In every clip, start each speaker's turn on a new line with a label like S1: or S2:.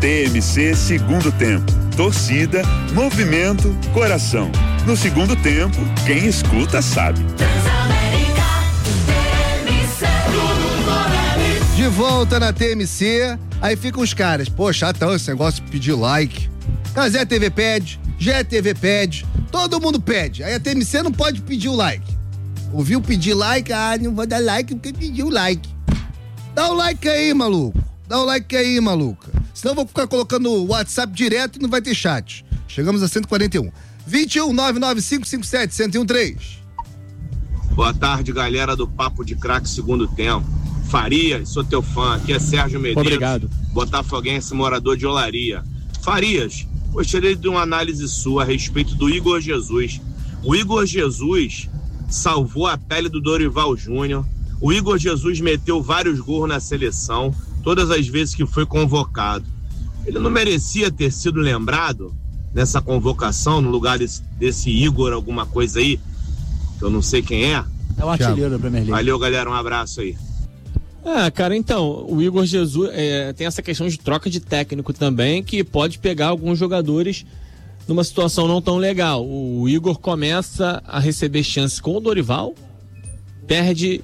S1: TMC Segundo Tempo. Torcida, movimento, coração. No segundo tempo, quem escuta sabe.
S2: De volta na TMC, aí ficam os caras, pô, chatão esse negócio de pedir like. Cazé TV pede, GTV pede, todo mundo pede. Aí a TMC não pode pedir o like. Ouviu pedir like? Não vou dar like porque pediu like. Dá o like aí, maluco. Dá o like aí, maluca. Senão eu vou ficar colocando o WhatsApp direto e não vai ter chat. Chegamos a 141. 21 995 57 1013.
S3: Boa tarde, galera do Papo de Craque Segundo Tempo. Farias, sou teu fã. Aqui é Sérgio Medeiros.
S4: Obrigado.
S3: Botafoguense, morador de Olaria. Farias, gostaria de uma análise sua a respeito do Igor Jesus. O Igor Jesus salvou a pele do Dorival Júnior. O Igor Jesus meteu vários gols na seleção, todas as vezes que foi convocado. Ele não merecia ter sido lembrado nessa convocação, no lugar desse Igor, alguma coisa aí, que eu não sei quem é.
S4: É o artilheiro da Premier League.
S3: Valeu, galera, um abraço aí.
S4: Cara, então, o Igor Jesus tem essa questão de troca de técnico também, que pode pegar alguns jogadores numa situação não tão legal. O Igor começa a receber chances com o Dorival, perde...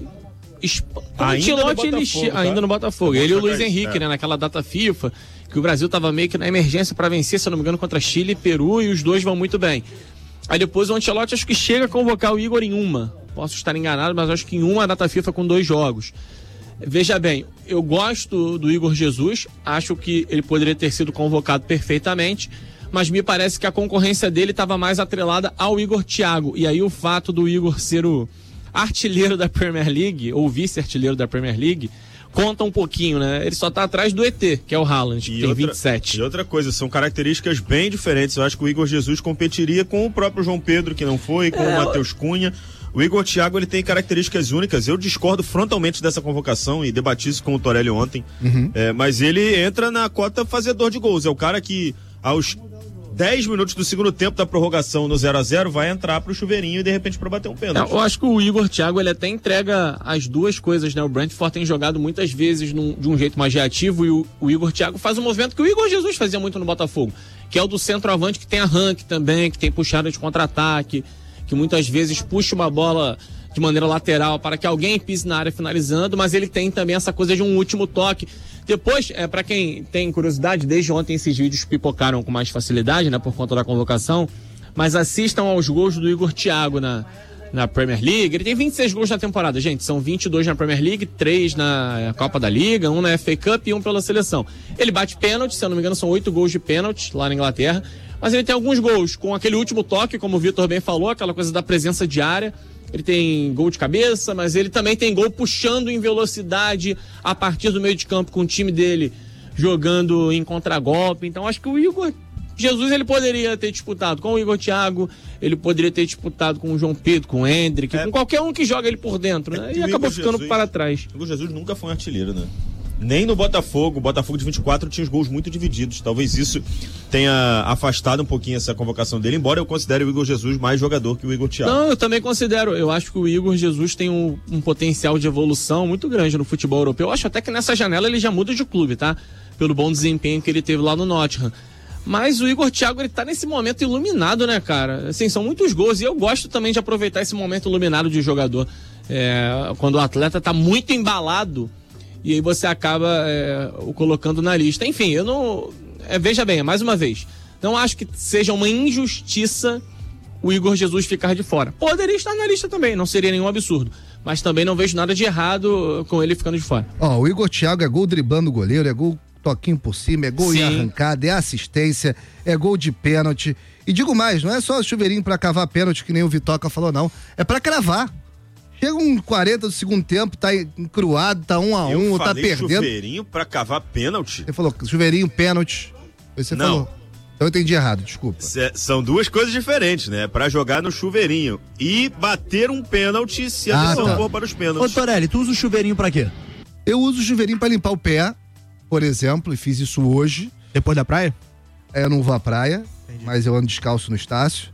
S4: Ainda no Botafogo. Ele e o Luiz Henrique, né, naquela data FIFA, que o Brasil tava meio que na emergência para vencer, se eu não me engano, contra Chile e Peru, e os dois vão muito bem. Aí depois o Ancelotti acho que chega a convocar o Igor em uma. Posso estar enganado, mas acho que em uma data FIFA com 2 jogos. Veja bem, eu gosto do Igor Jesus, acho que ele poderia ter sido convocado perfeitamente, mas me parece que a concorrência dele estava mais atrelada ao Igor Thiago. E aí o fato do Igor ser o artilheiro da Premier League, ou vice-artilheiro da Premier League, conta um pouquinho, né? Ele só tá atrás do ET, que é o Haaland, que tem 27.
S5: E outra coisa, são características bem diferentes. Eu acho que o Igor Jesus competiria com o próprio João Pedro, que não foi, com o Matheus Cunha. O Igor Thiago, ele tem características únicas. Eu discordo frontalmente dessa convocação e debati isso com o Torelli ontem. Mas ele entra na cota fazedor de gols. É o cara que, aos 10 minutos do segundo tempo da prorrogação no 0-0, vai entrar pro chuveirinho e de repente pra bater um pênalti.
S4: Eu acho que o Igor Thiago, ele até entrega as duas coisas, né? O Brentford tem jogado muitas vezes de um jeito mais reativo, e o Igor Thiago faz um movimento que o Igor Jesus fazia muito no Botafogo, que é o do centroavante, que tem arranque também, que tem puxada de contra-ataque, que muitas vezes puxa uma bola de maneira lateral para que alguém pise na área finalizando, mas ele tem também essa coisa de um último toque. Depois, para quem tem curiosidade, desde ontem esses vídeos pipocaram com mais facilidade, né, por conta da convocação, mas assistam aos gols do Igor Thiago na Premier League. Ele tem 26 gols na temporada, gente, são 22 na Premier League, 3 na Copa da Liga, 1 na FA Cup e 1 pela seleção. Ele bate pênalti, se eu não me engano são 8 gols de pênalti lá na Inglaterra, mas ele tem alguns gols com aquele último toque, como o Vitor bem falou, aquela coisa da presença de área. Ele tem gol de cabeça, mas ele também tem gol puxando em velocidade a partir do meio de campo, com o time dele jogando em contragolpe. Então acho que o Igor Jesus, ele poderia ter disputado com o Igor Thiago, ele poderia ter disputado com o João Pedro, com o Hendrick, com qualquer um que joga ele por dentro, né? E acabou ficando para trás.
S5: O Igor Jesus nunca foi um artilheiro, né? Nem no Botafogo. O Botafogo de 24 tinha os gols muito divididos. Talvez isso tenha afastado um pouquinho essa convocação dele, embora eu considere o Igor Jesus mais jogador que o Igor Thiago.
S4: Não, eu também considero. Eu acho que o Igor Jesus tem um potencial de evolução muito grande no futebol europeu. Eu acho até que nessa janela ele já muda de clube, tá? Pelo bom desempenho que ele teve lá no Nottingham. Mas o Igor Thiago, ele tá nesse momento iluminado, né, cara? Assim, são muitos gols e eu gosto também de aproveitar esse momento iluminado de jogador. Quando o atleta tá muito embalado, e aí você acaba o colocando na lista. Enfim, eu não... veja bem, mais uma vez, não acho que seja uma injustiça o Igor Jesus ficar de fora. Poderia estar na lista também, não seria nenhum absurdo. Mas também não vejo nada de errado com ele ficando de fora.
S2: O Igor Thiago é gol driblando o goleiro, é gol toquinho por cima, é gol em arrancada, é assistência, é gol de pênalti. E digo mais, não é só chuveirinho pra cavar pênalti, que nem o Vitoca falou, não. É pra cravar. Chega um 40 do segundo tempo, tá encruado, tá 1-1, tá perdendo.
S5: Chuveirinho pra cavar pênalti?
S2: Ele falou chuveirinho, pênalti. Você falou. Então eu entendi errado, desculpa.
S5: São duas coisas diferentes, né? Pra jogar no chuveirinho e bater um pênalti se a decisão for para os pênaltis.
S6: Ô, Torelli, tu usa o chuveirinho pra quê?
S2: Eu uso o chuveirinho pra limpar o pé, por exemplo, e fiz isso hoje.
S6: Depois da praia?
S2: Eu não vou à praia, mas eu ando descalço no Estácio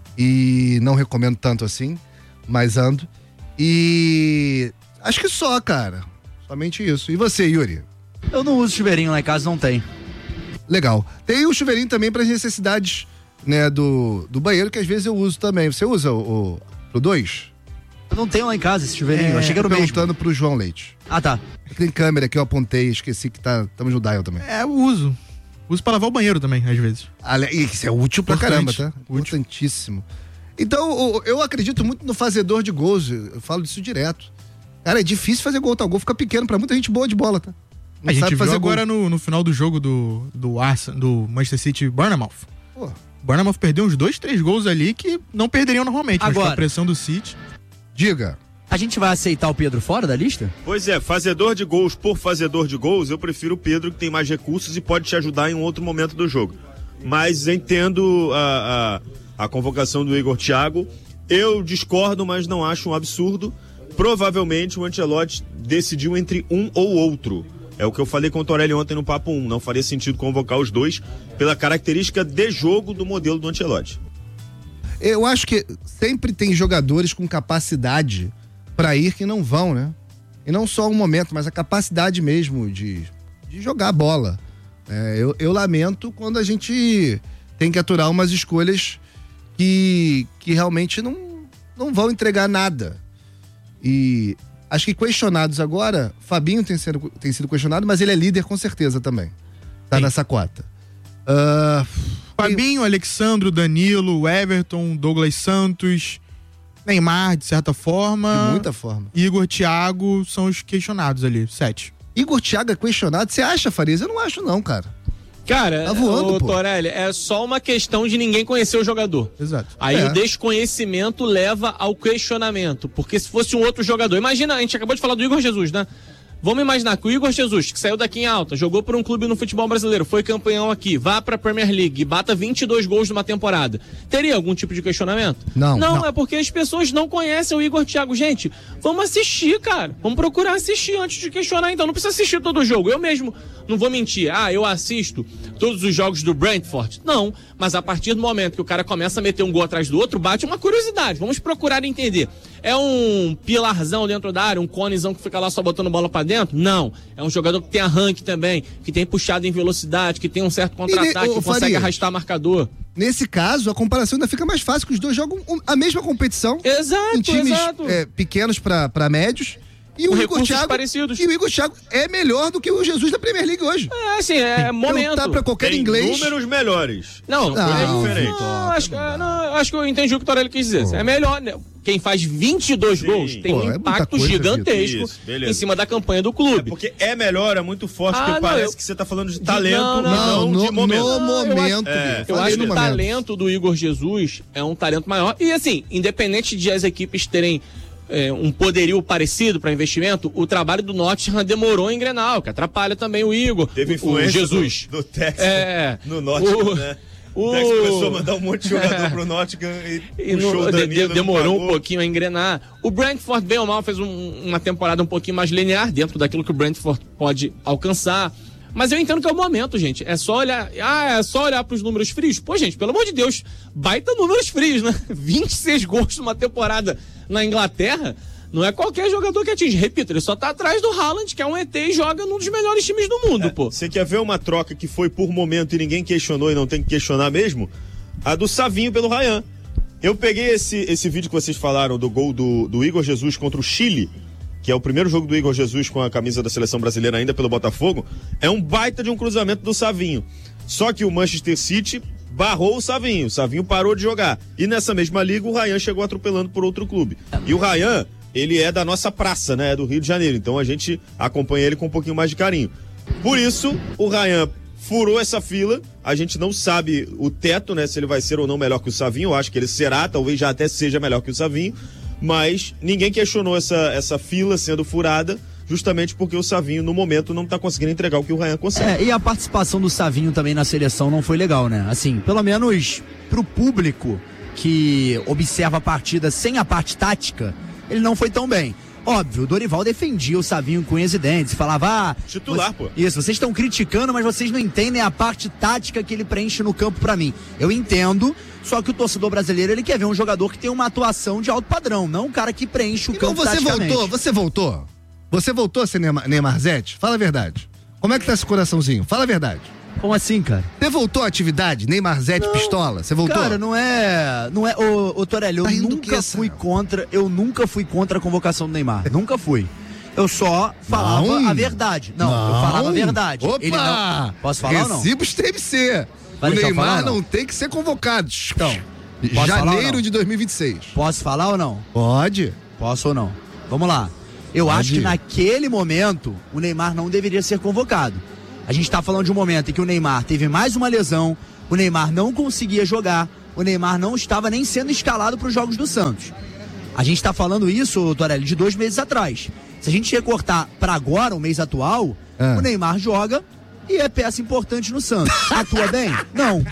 S2: e não recomendo tanto assim, mas ando. E acho que só, cara. Somente isso. E você, Yuri?
S6: Eu não uso chuveirinho, lá em casa não tem.
S2: Legal. Tem o chuveirinho também para as necessidades, né, do banheiro, que às vezes eu uso também. Você usa pro 2?
S6: Eu não tenho lá em casa esse chuveirinho, achei que era o mesmo.
S2: Perguntando pro João Leite.
S6: Ah, tá.
S2: Tem câmera que eu apontei, esqueci que estamos no dial também.
S7: Eu uso. Uso pra lavar o banheiro também, às vezes.
S2: Isso é útil pra
S7: Importante.
S2: caramba, tá? Importantíssimo. Então, eu acredito muito no fazedor de gols, eu falo disso direto. Cara, é difícil fazer gol, tá? O gol fica pequeno pra muita gente boa de bola, tá?
S7: A gente viu agora no final do jogo do Manchester City Bournemouth.
S2: Pô.
S7: Bournemouth perdeu uns 2, 3 gols ali que não perderiam normalmente, mas com
S6: Agora.
S7: a pressão do City.
S2: Diga.
S6: A gente vai aceitar o Pedro fora da lista?
S5: Pois é, fazedor de gols por fazedor de gols, eu prefiro o Pedro, que tem mais recursos e pode te ajudar em um outro momento do jogo. Mas entendo a convocação do Igor Thiago. Eu discordo, mas não acho um absurdo. Provavelmente o Ancelotti decidiu entre um ou outro. É o que eu falei com o Torelli ontem no Papo 1. Não faria sentido convocar os dois pela característica de jogo do modelo do Ancelotti.
S2: Eu acho que sempre tem jogadores com capacidade pra ir que não vão, né? E não só um momento, mas a capacidade mesmo de jogar a bola. Eu lamento quando a gente tem que aturar umas escolhas que realmente não vão entregar nada. E acho que questionados agora, Fabinho tem sido questionado, mas ele é líder com certeza também. Tá
S7: Sim.
S2: nessa cota.
S7: Fabinho, Alexandro, Danilo, Everton, Douglas Santos, Neymar, de certa forma.
S2: De muita forma.
S7: Igor, Thiago são os questionados ali, 7.
S2: Igor Thiago é questionado. Você acha, Farias? Eu não acho não, cara.
S4: Cara,
S2: Tá voando, pô.
S4: Torelli, é só uma questão de ninguém conhecer o jogador.
S7: Exato.
S4: Aí o desconhecimento leva ao questionamento. Porque se fosse um outro jogador... Imagina, a gente acabou de falar do Igor Jesus, né? Vamos imaginar que o Igor Jesus, que saiu daqui em alta, jogou por um clube no futebol brasileiro, foi campeão aqui, vá pra Premier League e bata 22 gols numa temporada. Teria algum tipo de questionamento?
S2: Não.
S4: É porque as pessoas não conhecem o Igor Thiago. Gente, vamos assistir, cara. Vamos procurar assistir antes de questionar, então. Não precisa assistir todo o jogo. Eu mesmo não vou mentir. Eu assisto todos os jogos do Brentford. Não, mas a partir do momento que o cara começa a meter um gol atrás do outro, bate uma curiosidade. Vamos procurar entender. É um pilarzão dentro da área, um conezão que fica lá só botando bola pra dentro? Não. É um jogador que tem arranque também, que tem puxado em velocidade, que tem um certo contra-ataque, que consegue arrastar marcador.
S2: Nesse caso, a comparação ainda fica mais fácil, que os dois jogam a mesma competição.
S4: Exato,
S2: em times
S4: exato.
S2: pequenos pra médios. E o Igor Thiago,
S4: parecidos.
S2: E o Igor Thiago é melhor do que o Jesus da Premier League hoje.
S4: Assim, é momento.
S2: Tá pra qualquer
S5: Tem
S2: inglês.
S5: números melhores.
S4: Não,
S5: diferente.
S4: acho que eu entendi o que o Torelli quis dizer. É melhor, né? Quem faz 22 gols tem um impacto gigantesco em cima da campanha do clube.
S5: Porque é melhor, é muito forte, porque parece que você tá falando de talento,
S2: não
S5: de momento.
S2: No momento.
S4: Eu acho que o talento do Igor Jesus é um talento maior. E assim, independente de as equipes terem um poderio parecido para investimento, o trabalho do Nottingham demorou em engrenar, que atrapalha também o Igor.
S5: Teve influência
S4: o Jesus.
S5: do Texas no Nottingham, né? O Texas começou a mandar um monte de jogador pro Nottingham e puxou o Danilo,
S4: demorou um pouquinho a engrenar. O Brentford, bem ou mal, fez uma temporada um pouquinho mais linear dentro daquilo que o Brentford pode alcançar. Mas eu entendo que é o momento, gente. É só olhar pros números frios. Pô, gente, pelo amor de Deus, baita números frios, né? 26 gols numa temporada na Inglaterra. Não é qualquer jogador que atinge. Repito, ele só tá atrás do Haaland, que é um ET e joga num dos melhores times do mundo, pô.
S5: Você quer ver uma troca que foi por momento e ninguém questionou e não tem que questionar mesmo? A do Savinho pelo Ryan. Eu peguei esse vídeo que vocês falaram do gol do Igor Jesus contra o Chile, que é o primeiro jogo do Igor Jesus com a camisa da seleção brasileira ainda pelo Botafogo. É um baita de um cruzamento do Savinho. Só que o Manchester City barrou o Savinho parou de jogar. E nessa mesma liga o Ryan chegou atropelando por outro clube. E o Ryan, ele é da nossa praça, né? É do Rio de Janeiro. Então a gente acompanha ele com um pouquinho mais de carinho. Por isso, o Ryan furou essa fila. A gente não sabe o teto, né? Se ele vai ser ou não melhor que o Savinho. Eu acho que ele será, talvez já até seja melhor que o Savinho. Mas ninguém questionou essa fila sendo furada, justamente porque o Savinho, no momento, não tá conseguindo entregar o que o Ryan consegue.
S6: E a participação do Savinho também na seleção não foi legal, né? Assim, pelo menos pro público que observa a partida sem a parte tática, ele não foi tão bem. Óbvio, o Dorival defendia o Savinho com unhas e dentes, falava...
S5: Titular, pô.
S6: Isso, vocês estão criticando, mas vocês não entendem a parte tática que ele preenche no campo pra mim. Eu entendo, só que o torcedor brasileiro, ele quer ver um jogador que tem uma atuação de alto padrão, não um cara que preenche o campo taticamente.
S2: Você voltou? Você voltou a ser Neymarzete? Fala a verdade. Como é que tá esse coraçãozinho? Fala a verdade.
S6: Como assim, cara?
S2: Você voltou à atividade? Neymar Zé de pistola? Você voltou?
S6: Cara, não é. Ô Torelli, eu nunca fui contra a convocação do Neymar. Nunca fui. Eu só falava a verdade. Não, eu falava a verdade.
S2: Opa!
S6: Ele não... Posso falar ou não?
S2: Recibos TMC. O Neymar não tem que ser convocado.
S6: Então,
S2: janeiro de 2026.
S6: Posso falar ou não?
S2: Pode.
S6: Posso ou não? Vamos lá. Eu acho que naquele momento o Neymar não deveria ser convocado. A gente tá falando de um momento em que o Neymar teve mais uma lesão, o Neymar não conseguia jogar, o Neymar não estava nem sendo escalado para os jogos do Santos. A gente tá falando isso, Torelli, de 2 meses atrás. Se a gente recortar para agora, o mês atual, o Neymar joga e é peça importante no Santos. Atua bem? Não.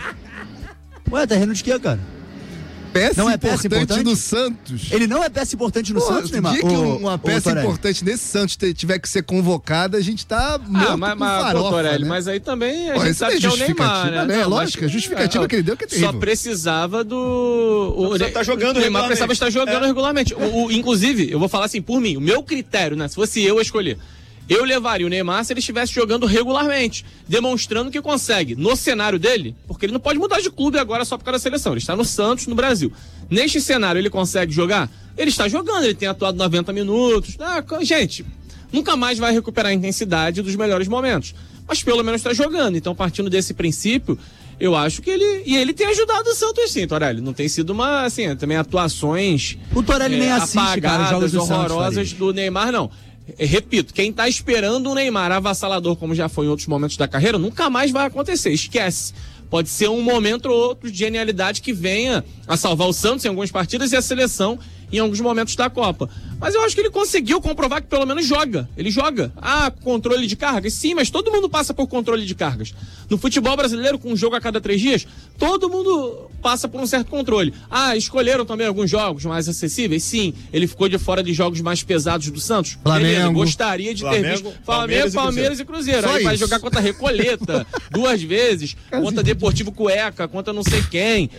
S6: Ué, tá rindo de quê, cara?
S2: Não é peça importante no Santos.
S6: Ele não é peça importante no Santos, Neymar?
S2: Se uma peça importante nesse Santos tiver que ser convocada, a gente tá morto com farofa,
S4: Torelli,
S2: né?
S4: mas aí também a gente sabe que é o Neymar, né?
S2: Não, lógico, a justificativa que ele deu que é terrível.
S4: Só precisava do...
S5: O
S4: Neymar precisava estar jogando regularmente. Inclusive, eu vou falar assim, por mim, o meu critério, né? Se fosse eu escolher, eu levaria o Neymar se ele estivesse jogando regularmente, demonstrando que consegue, no cenário dele, porque ele não pode mudar de clube agora só por causa da seleção, ele está no Santos, no Brasil. Neste cenário, ele consegue jogar? Ele está jogando, ele tem atuado 90 minutos. Gente, nunca mais vai recuperar a intensidade dos melhores momentos, mas pelo menos está jogando. Então, partindo desse princípio, eu acho que ele tem ajudado o Santos sim, Torelli. Não tem sido também atuações
S6: o Torelli nem assiste, cara, jogos do
S4: horrorosas
S6: Santos,
S4: do Neymar, não. Repito, quem tá esperando um Neymar avassalador, como já foi em outros momentos da carreira, nunca mais vai acontecer, esquece. Pode ser um momento ou outro de genialidade que venha a salvar o Santos em algumas partidas e a seleção em alguns momentos da Copa. Mas eu acho que ele conseguiu comprovar que pelo menos joga. Ele joga. Controle de cargas? Sim, mas todo mundo passa por controle de cargas. No futebol brasileiro, com um jogo a cada 3 dias, todo mundo passa por um certo controle. Escolheram também alguns jogos mais acessíveis? Sim. Ele ficou de fora de jogos mais pesados do Santos?
S2: Flamengo.
S4: Beleza, gostaria de ter visto Flamengo, Palmeiras e Cruzeiro. Aí vai jogar contra a Recoleta 2 vezes, contra Deportivo Cueca, contra não sei quem.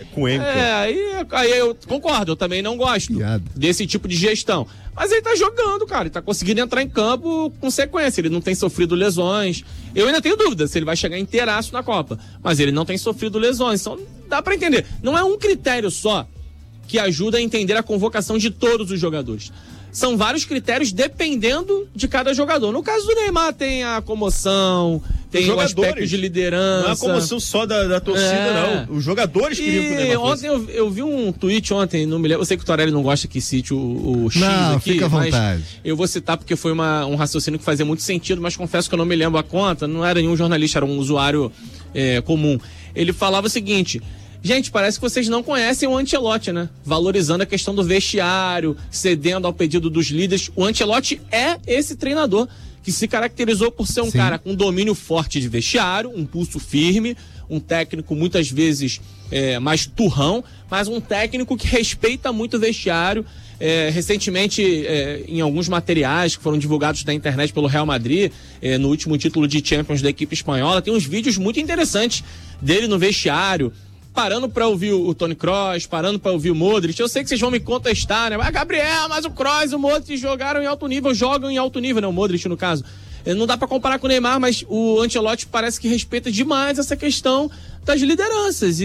S4: Aí eu concordo, eu também não gosto desse tipo de gestão. Mas ele tá jogando, cara, ele tá conseguindo entrar em campo com sequência, ele não tem sofrido lesões. Eu ainda tenho dúvida se ele vai chegar inteiraço na Copa, mas ele não tem sofrido lesões, então dá pra entender. Não é um critério só que ajuda a entender a convocação de todos os jogadores. São vários critérios dependendo de cada jogador. No caso do Neymar tem a comoção, tem o aspecto de liderança.
S5: Não é a comoção só da torcida, não. Os jogadores queriam que o Neymar fosse.
S4: Ontem eu vi um tweet ontem, não me lembro. Eu sei que o Torelli não gosta que cite o X aqui,
S2: fica à vontade.
S4: Mas eu vou citar porque foi um raciocínio que fazia muito sentido, mas confesso que eu não me lembro a conta, não era nenhum jornalista, era um usuário comum. Ele falava o seguinte: gente, parece que vocês não conhecem o Ancelotti, né? Valorizando a questão do vestiário, cedendo ao pedido dos líderes. O Ancelotti é esse treinador que se caracterizou por ser um cara com domínio forte de vestiário, um pulso firme, um técnico muitas vezes mais turrão, mas um técnico que respeita muito o vestiário. Recentemente, em alguns materiais que foram divulgados na internet pelo Real Madrid, no último título de Champions da equipe espanhola, tem uns vídeos muito interessantes dele no vestiário, parando pra ouvir o Toni Kroos, parando pra ouvir o Modric. Eu sei que vocês vão me contestar, né? Gabriel, mas o Kroos e o Modric jogam em alto nível, né? O Modric, no caso. Não dá pra comparar com o Neymar, mas o Ancelotti parece que respeita demais essa questão das lideranças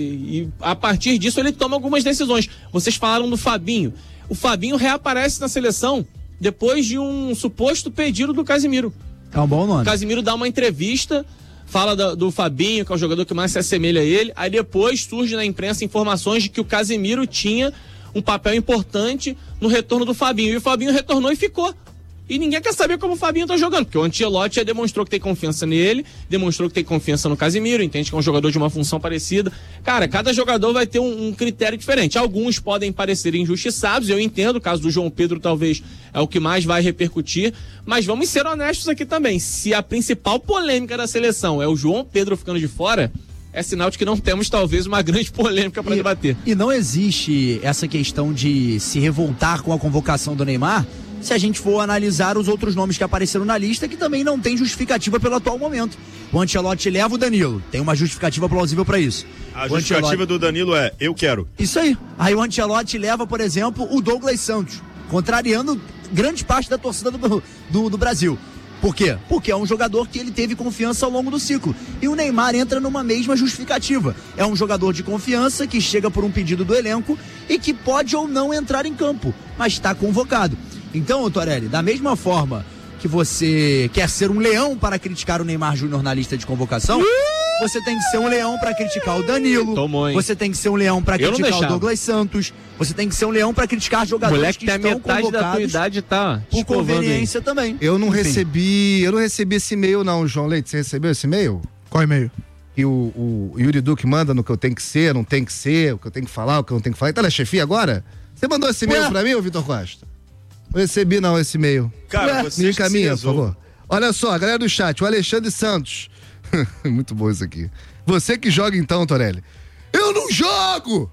S4: e a partir disso ele toma algumas decisões. Vocês falaram do Fabinho. O Fabinho reaparece na seleção depois de um suposto pedido do Casemiro.
S6: É um bom nome.
S4: O Casemiro dá uma entrevista, fala do Fabinho, que é o jogador que mais se assemelha a ele. Aí depois surge na imprensa informações de que o Casemiro tinha um papel importante no retorno do Fabinho. E o Fabinho retornou e ficou. E ninguém quer saber como o Fabinho tá jogando, porque o Ancelotti já demonstrou que tem confiança nele, demonstrou que tem confiança no Casemiro, entende que é um jogador de uma função parecida. Cara, cada jogador vai ter um critério diferente. Alguns podem parecer injustiçados, eu entendo, o caso do João Pedro talvez é o que mais vai repercutir, mas vamos ser honestos aqui também. Se a principal polêmica da seleção é o João Pedro ficando de fora, é sinal de que não temos talvez uma grande polêmica para debater.
S6: E não existe essa questão de se revoltar com a convocação do Neymar, se a gente for analisar os outros nomes que apareceram na lista, que também não tem justificativa pelo atual momento. O Ancelotti leva o Danilo, tem uma justificativa plausível para isso.
S5: A justificativa do Danilo é: eu quero.
S6: Isso aí. Aí o Ancelotti leva, por exemplo, o Douglas Santos, contrariando grande parte da torcida do Brasil. Por quê? Porque é um jogador que ele teve confiança ao longo do ciclo. E o Neymar entra numa mesma justificativa. É um jogador de confiança que chega por um pedido do elenco e que pode ou não entrar em campo, mas está convocado. Então, Torelli, da mesma forma que você quer ser um leão para criticar o Neymar Júnior na lista de convocação, você tem que ser um leão para criticar o Danilo. Você tem que ser um leão para criticar o Douglas Santos. Você tem que ser um leão para criticar jogadores
S4: moleque
S6: que estão
S4: metade da tua idade tá
S6: por conveniência
S4: aí.
S6: Também.
S2: Eu não recebi esse e-mail não, João Leite. Você recebeu esse e-mail?
S7: Qual e-mail?
S2: Que o Yuri Duque manda no que eu tenho que ser, não tem que ser, o que eu tenho que falar, o que eu não tenho que falar. Então, chefia agora? Você mandou esse e-mail pra mim, ô Vitor Costa? Não recebi não esse e-mail.
S5: Cara, você
S2: me encaminha, por favor. Olha só, a galera do chat, o Alexandre Santos. Muito bom isso aqui. Você que joga então, Torelli. Eu não jogo!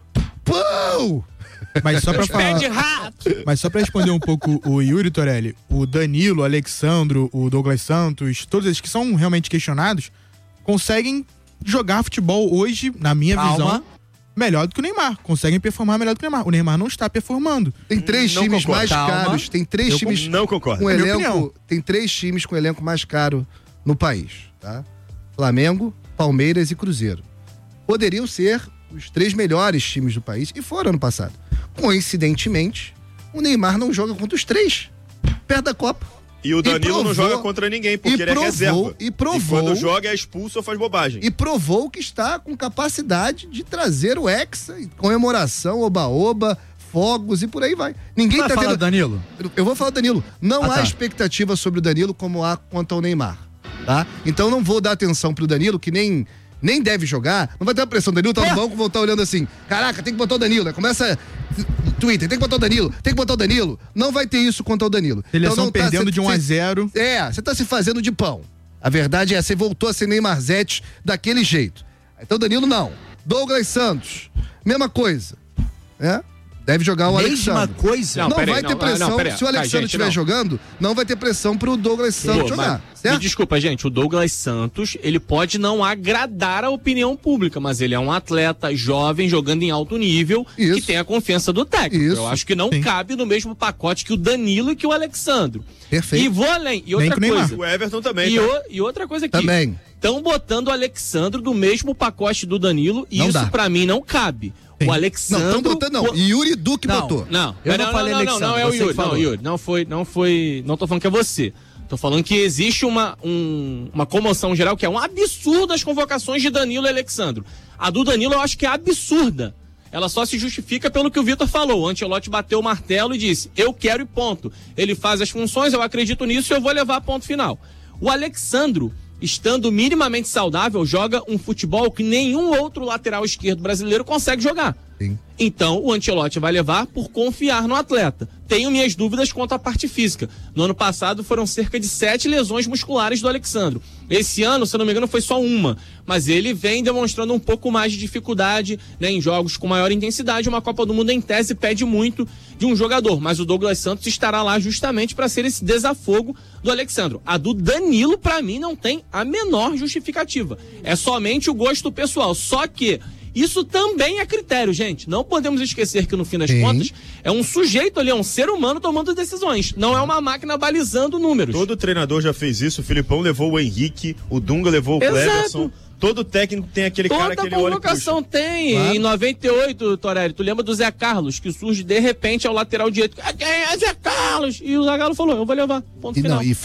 S2: Pão!
S7: Mas só pra falar. Mas só pra responder um pouco o Yuri, Torelli, o Danilo, o Alexandro, o Douglas Santos, todos esses que são realmente questionados, conseguem jogar futebol hoje, na minha visão, melhor do que o Neymar. Conseguem performar melhor do que o Neymar. O Neymar não está performando.
S2: Tem 3 times mais caros. Tem 3 times.
S5: Não concordo.
S2: Com elenco, tem 3 times com elenco mais caro no país, tá? Flamengo, Palmeiras e Cruzeiro. Poderiam ser os 3 melhores times do país e foram ano passado. Coincidentemente, o Neymar não joga contra os 3. Perto da Copa.
S5: E o Danilo não joga contra ninguém, porque ele é reserva.
S2: E quando
S5: joga é expulso ou faz bobagem.
S2: E provou que está com capacidade de trazer o Hexa, comemoração, oba-oba, fogos e por aí vai. Ninguém tá
S6: vendo. Danilo?
S2: Eu vou falar do Danilo. Não há expectativa sobre o Danilo como há quanto ao Neymar, tá? Então não vou dar atenção pro Danilo, que nem deve jogar. Não vai ter uma pressão. O Danilo tá no banco, vão estar olhando assim, caraca, tem que botar o Danilo. Começa Twitter, tem que botar o Danilo, tem que botar o Danilo. Não vai ter isso quanto ao Danilo.
S7: Eles estão perdendo de 1-0.
S2: Você tá se fazendo de pão. A verdade é, você voltou a ser Neymarzete daquele jeito. Então Danilo não. Douglas Santos, mesma coisa, né? Deve jogar o Alexandre.
S6: Mesma coisa?
S2: Não vai ter pressão. Se o Alexandre estiver jogando, não vai ter pressão pro Douglas Santos jogar. Certo?
S4: Me desculpa, gente, o Douglas Santos, ele pode não agradar a opinião pública, mas ele é um atleta jovem, jogando em alto nível, que tem a confiança do técnico. Eu acho que não cabe no mesmo pacote que o Danilo e que o Alexandre.
S2: Perfeito.
S4: E vou além. E outra coisa.
S5: O Everton também.
S4: E outra coisa aqui.
S2: Também.
S4: Estão botando o Alexandre do mesmo pacote do Danilo e isso pra mim não cabe. O Alexandre.
S2: Não, estão botando não. Yuri Duque botou.
S4: Não,
S6: eu não falei Alexandre.
S4: Não, é o Yuri. Não, Yuri. Não foi. Não tô falando que é você. Tô falando que existe uma comoção geral que é um absurdo as convocações de Danilo e Alexandre. A do Danilo eu acho que é absurda. Ela só se justifica pelo que o Vitor falou. O Ancelotti bateu o martelo e disse, eu quero e ponto. Ele faz as funções, eu acredito nisso e eu vou levar ponto final. O Alexandre, estando minimamente saudável, joga um futebol que nenhum outro lateral esquerdo brasileiro consegue jogar.
S2: Sim.
S4: Então, o Ancelotti vai levar por confiar no atleta. Tenho minhas dúvidas quanto à parte física. No ano passado foram cerca de 7 lesões musculares do Alexandre. Esse ano, se eu não me engano, foi só uma. Mas ele vem demonstrando um pouco mais de dificuldade, né, em jogos com maior intensidade. Uma Copa do Mundo, em tese, pede muito de um jogador. Mas o Douglas Santos estará lá justamente para ser esse desafogo do Alexandre. A do Danilo, para mim, não tem a menor justificativa. É somente o gosto pessoal. Só que isso também é critério, gente. Não podemos esquecer que, no fim das contas, é um sujeito ali, é um ser humano tomando decisões. Não é uma máquina balizando números.
S5: Todo treinador já fez isso. O Filipão levou o Henrique, o Dunga levou o Cleverson. Todo técnico tem aquele cara que ele olha e puxa.
S4: Toda convocação tem. Claro. Em 98, Torelli, tu lembra do Zé Carlos, que surge de repente ao lateral direito. Quem é Zé Carlos? E o Zagallo falou, eu vou levar. Ponto final.
S2: E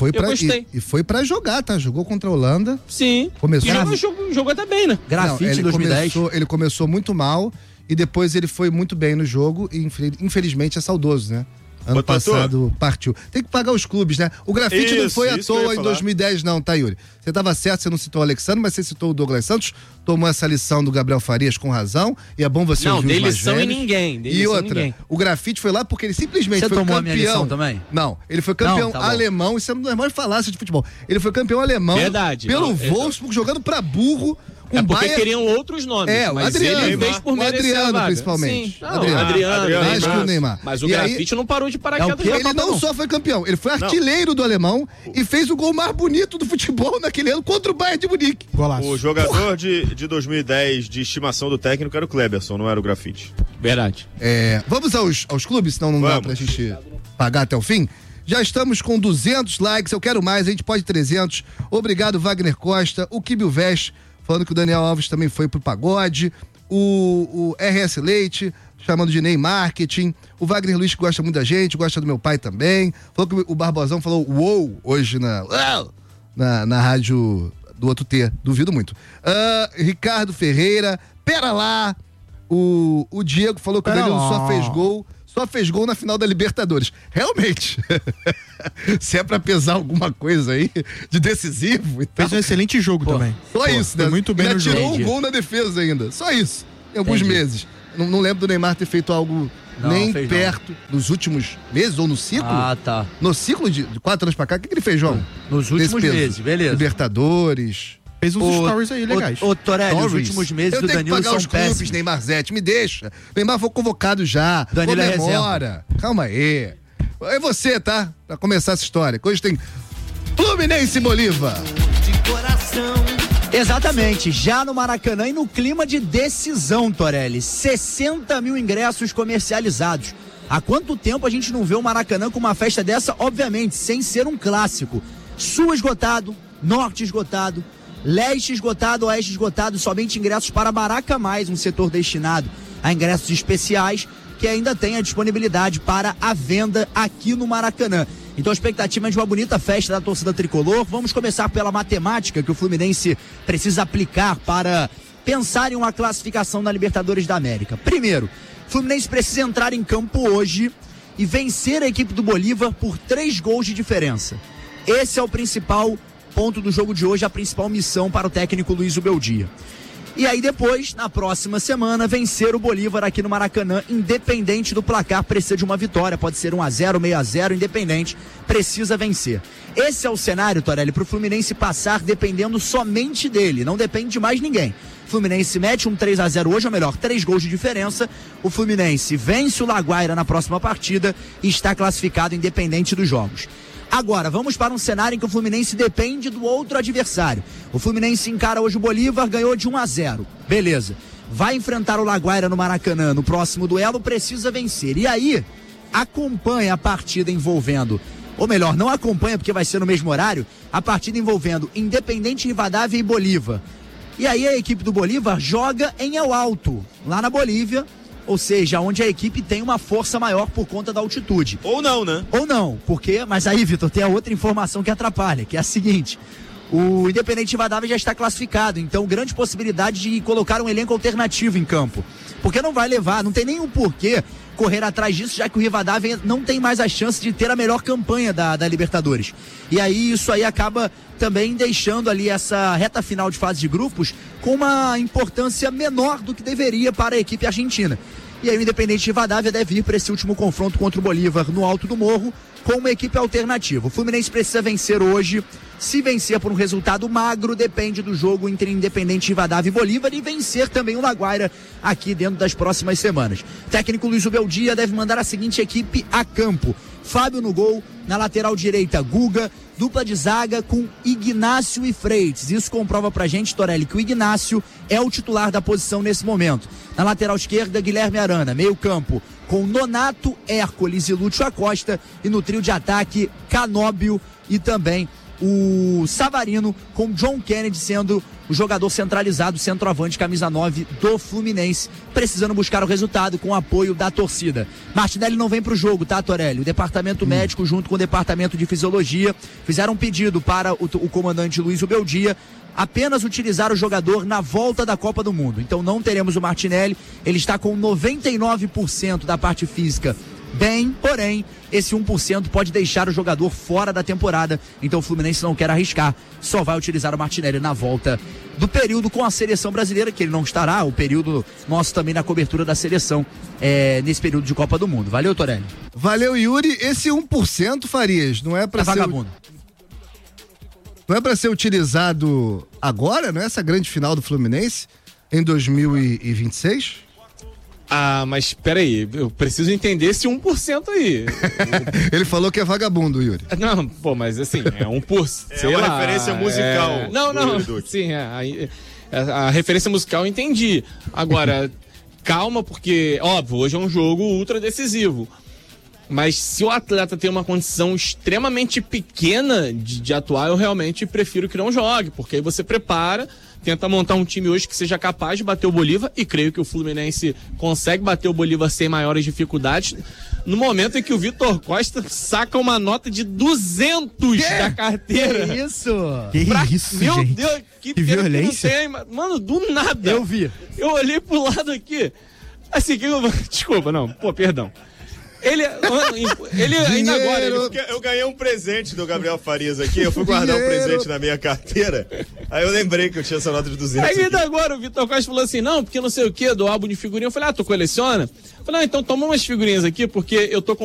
S2: foi pra jogar, tá? Jogou contra a Holanda.
S4: Sim.
S2: Começou.
S4: E jogou até bem, né?
S6: Grafite 2010.
S2: Ele começou muito mal e depois ele foi muito bem no jogo e infelizmente é saudoso, né? Ano passado partiu. Tem que pagar os clubes, né? O Grafite não foi à toa em 2010 não, tá, Yuri? Você tava certo, você não citou o Alexandre, mas você citou o Douglas Santos, tomou essa lição do Gabriel Farias com razão, e é bom você ouvir os mais velhos.
S4: Não, dei lição em ninguém.
S2: E outra, o Grafite foi lá porque ele simplesmente foi campeão.
S6: Você tomou a minha lição também?
S2: Não, ele foi campeão alemão, isso é uma das maiores falácias de futebol. Ele foi campeão alemão pelo Wolfsburg, jogando pra burro.
S4: Porque queriam outros nomes.
S2: Mas ele fez por merecer a vaga. Principalmente.
S4: Sim. Adriano.
S2: Mais que o Neymar.
S4: Mas o Grafite não parou de paraquedas.
S2: Ele não só foi campeão, ele foi artilheiro do alemão e fez o gol mais bonito do futebol naquele ano contra o Bayern de Munique.
S5: Golaço. O jogador de 2010 de estimação do técnico era o Cleberson, não era o Grafite.
S4: Verdade.
S2: Vamos aos clubes, senão não dá pra gente pagar até o fim. Já estamos com 200 likes, eu quero mais, a gente pode 300. Obrigado, Wagner Costa. O Kibio Vest, falando que o Daniel Alves também foi pro pagode. O RS Leite, chamando de Ney Marketing. O Wagner Luiz, que gosta muito da gente, gosta do meu pai também. Falou que o Barbosão falou uou hoje na rádio do outro T. Duvido muito. Ricardo Ferreira, pera lá. O Diego falou que o Danilo só fez gol na final da Libertadores. Realmente. Se é pra pesar alguma coisa aí de decisivo e tal.
S7: Fez um excelente jogo também.
S2: Só isso, né?
S7: Foi muito bem no jogo.
S2: Tirou um gol na defesa ainda. Só isso. Em alguns meses. Não lembro do Neymar ter feito algo nem perto nos últimos meses ou no ciclo.
S6: Ah, tá.
S2: No ciclo de 4 anos pra cá, o que ele fez, João?
S6: Nos últimos meses, beleza.
S2: Libertadores.
S7: Fez uns stories aí legais.
S6: Ô, Torelli, os últimos meses do Danilo são
S2: os
S6: péssimos.
S2: clubes, Neymarzete, me deixa. Neymar foi convocado já.
S6: Danilo é
S2: comemora. Calma aí. É você, tá? Pra começar essa história. Hoje tem Fluminense e Bolívar.
S6: De coração. Exatamente, já no Maracanã e no clima de decisão, Torelli. 60 mil ingressos comercializados. Há quanto tempo a gente não vê o Maracanã com uma festa dessa? Obviamente, sem ser um clássico. Sul esgotado, norte esgotado, leste esgotado, oeste esgotado, somente ingressos para Maraca Mais, um setor destinado a ingressos especiais, que ainda tem a disponibilidade para a venda aqui no Maracanã. Então a expectativa é de uma bonita festa da torcida tricolor. Vamos começar pela matemática que o Fluminense precisa aplicar para pensar em uma classificação na Libertadores da América. Primeiro, o Fluminense precisa entrar em campo hoje e vencer a equipe do Bolívar por 3 gols de diferença. Esse é o principal ponto do jogo de hoje, a principal missão para o técnico Luiz Ubeldia. E aí depois, na próxima semana, vencer o Bolívar aqui no Maracanã, independente do placar, precisa de uma vitória, pode ser 1-0, 6-0, independente, precisa vencer. Esse é o cenário, Torelli, para o Fluminense passar dependendo somente dele, não depende de mais ninguém. O Fluminense mete um 3-0 hoje, ou melhor, 3 gols de diferença, o Fluminense vence o Laguaira na próxima partida e está classificado independente dos jogos. Agora, vamos para um cenário em que o Fluminense depende do outro adversário. O Fluminense encara hoje o Bolívar, ganhou de 1-0. Beleza. Vai enfrentar o Laguaira no Maracanã no próximo duelo, precisa vencer. E aí, acompanha a partida envolvendo, ou melhor, não acompanha porque vai ser no mesmo horário, a partida envolvendo Independente Rivadavia e Bolívar. E aí a equipe do Bolívar joga em El Alto, lá na Bolívia, ou seja, onde a equipe tem uma força maior por conta da altitude.
S5: Ou não, né?
S6: Ou não, porque, mas aí, Vitor, tem a outra informação que atrapalha, que é a seguinte: o Independente Rivadavia já está classificado, então grande possibilidade de colocar um elenco alternativo em campo, porque não vai levar, não tem nenhum porquê correr atrás disso, já que o Rivadavia não tem mais a chance de ter a melhor campanha da Libertadores. E aí isso aí acaba também deixando ali essa reta final de fase de grupos com uma importância menor do que deveria para a equipe argentina. E aí o Independente Rivadavia deve ir para esse último confronto contra o Bolívar no Alto do Morro com uma equipe alternativa. O Fluminense precisa vencer hoje. Se vencer por um resultado magro, depende do jogo entre Independente Rivadavia e Bolívar, e vencer também o Laguaira aqui dentro das próximas semanas. O técnico Luiz Ubeldia deve mandar a seguinte equipe a campo: Fábio no gol, na lateral direita Guga, dupla de zaga com Ignácio e Freitas. Isso comprova pra gente, Torelli, que o Ignácio é o titular da posição nesse momento. Na lateral esquerda, Guilherme Arana, meio campo com Nonato, Hércules e Lúcio Acosta, e no trio de ataque Canóbio e também o Savarino, com John Kennedy sendo o jogador centralizado, centroavante, camisa 9 do Fluminense, precisando buscar o resultado com o apoio da torcida. Martinelli não vem pro jogo, tá, Torelli? O departamento médico, junto com o departamento de fisiologia, fizeram um pedido para o comandante Luiz Ubeldia apenas utilizar o jogador na volta da Copa do Mundo. Então não teremos o Martinelli, ele está com 99% da parte física bem, porém, esse 1% pode deixar o jogador fora da temporada, então o Fluminense não quer arriscar, só vai utilizar o Martinelli na volta do período com a seleção brasileira, que ele não estará, o período nosso também na cobertura da seleção, nesse período de Copa do Mundo. Valeu, Torelli.
S2: Valeu, Yuri. Esse 1%, Farias, não é pra ser...
S6: vagabundo.
S2: Não é pra ser utilizado agora, não é essa grande final do Fluminense, em 2026?
S4: Ah, mas peraí, eu preciso entender esse 1% aí.
S2: Ele falou que é vagabundo, Yuri.
S4: Não, pô, mas assim, é 1%.
S5: É uma referência musical.
S4: Não, sim, a referência musical eu entendi. Agora, calma, porque, óbvio, hoje é um jogo ultra decisivo. Mas se o atleta tem uma condição extremamente pequena de atuar, eu realmente prefiro que não jogue, porque aí você prepara, tenta montar um time hoje que seja capaz de bater o Bolívar, e creio que o Fluminense consegue bater o Bolívar sem maiores dificuldades, no momento em que o Vitor Costa saca uma nota de 200 da carteira.
S6: Que isso?
S7: Que isso,
S4: Meu
S7: gente?
S4: Deus, que
S7: violência.
S4: Que não tem, mano, do nada.
S6: Eu vi.
S4: Eu olhei pro lado aqui, assim, desculpa, não, pô, perdão. Ele ainda agora.
S5: Eu ganhei um presente do Gabriel Farias aqui. Eu fui guardar um presente na minha carteira. Aí eu lembrei que eu tinha essa nota de 200.
S4: Aí ainda agora o Vitor Costa falou assim: não, porque não sei o que, do álbum de figurinha. Eu falei: tu coleciona? Eu falei: então toma umas figurinhas aqui, porque eu tô com